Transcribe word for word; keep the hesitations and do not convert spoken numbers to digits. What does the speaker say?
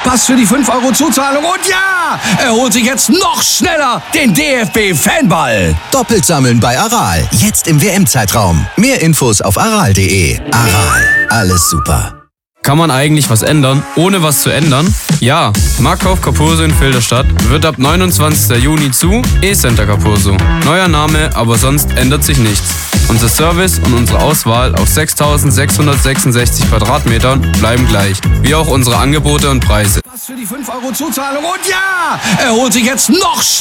Pass für die fünf Euro Zuzahlung und ja, er holt sich jetzt noch schneller den D F B-Fanball. Doppelt sammeln bei Aral. Jetzt im W M-Zeitraum. Mehr Infos auf aral punkt de. Aral. Alles super. Kann man eigentlich was ändern, ohne was zu ändern? Ja, Marktkauf Capurso in Filderstadt wird ab neunundzwanzigsten Juni zu E-Center Capurso. Neuer Name, aber sonst ändert sich nichts. Unser Service und unsere Auswahl auf sechstausendsechshundertsechsundsechzig Quadratmetern bleiben gleich, wie auch unsere Angebote und Preise. Pass für die fünf Euro Zuzahlung und ja, er holt sich jetzt noch schneller